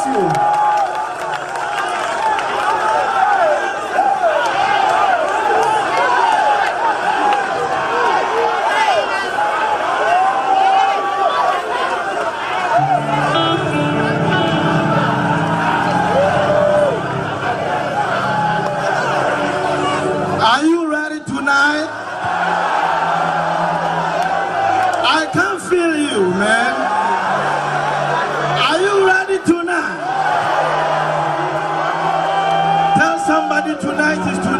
you. Are you ready tonight? I can feel you, man. Are you ready tonight? Tell somebody tonight is tonight.